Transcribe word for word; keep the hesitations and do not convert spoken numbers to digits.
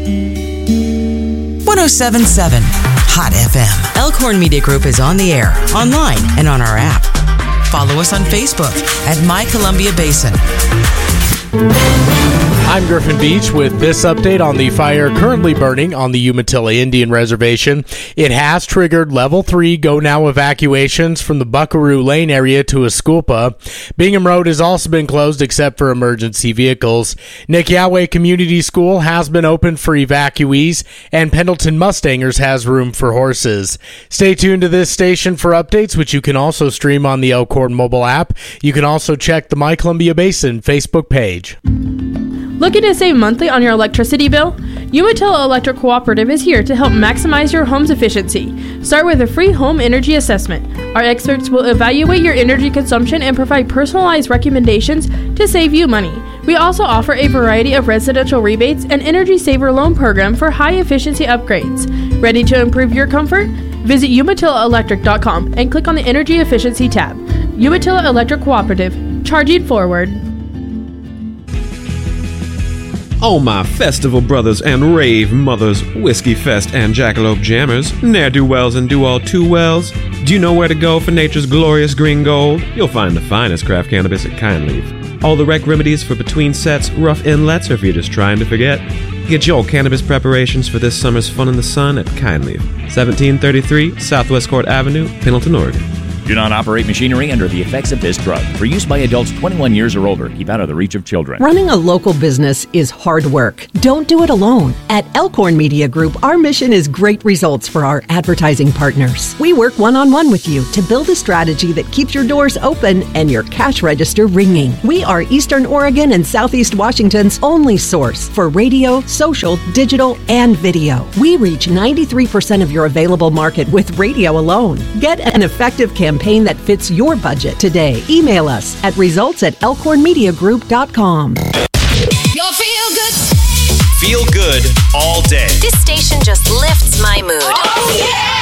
one oh seven point seven Hot F M. Elkhorn Media Group is on the air, online, and on our app. Follow us on Facebook at My Columbia Basin. I'm Griffin Beach with this update on the fire currently burning on the Umatilla Indian Reservation. It has triggered level three go now evacuations from the Buckaroo Lane area to Esculpa. Bingham Road has also been closed except for emergency vehicles. Nikiawe Community School has been opened for evacuees, and Pendleton Mustangers has room for horses. Stay tuned to this station for updates, which you can also stream on the Elkhorn mobile app. You can also check the My Columbia Basin Facebook page. Looking to save monthly on your electricity bill? Umatilla Electric Cooperative is here to help maximize your home's efficiency. Start with a free home energy assessment. Our experts will evaluate your energy consumption and provide personalized recommendations to save you money. We also offer a variety of residential rebates and Energy Saver loan program for high-efficiency upgrades. Ready to improve your comfort? Visit umatilla electric dot com and click on the Energy Efficiency tab. Umatilla Electric Cooperative, charging forward. Oh, my festival brothers and rave mothers, Whiskey Fest and Jackalope Jammers, ne'er-do-wells and do-all-too-wells. Do you know where to go for nature's glorious green gold? You'll find the finest craft cannabis at Kindleaf. All the rec remedies for between sets, rough inlets, or if you're just trying to forget. Get your cannabis preparations for this summer's fun in the sun at Kindleaf, seventeen thirty-three Southwest Court Avenue, Pendleton, Oregon. Do not operate machinery under the effects of this drug. For use by adults twenty-one years or older. Keep out of the reach of children. Running a local business is hard work. Don't do it alone. At Elkhorn Media Group, our mission is great results for our advertising partners. We work one-on-one with you to build a strategy that keeps your doors open and your cash register ringing. We are Eastern Oregon and Southeast Washington's only source for radio, social, digital, and video. We reach ninety-three percent of your available market with radio alone. Get an effective campaign campaign that fits your budget today. Email us at results at elkhorn media group dot com. You'll feel good. Feel good all day. This station just lifts my mood. Oh, yeah!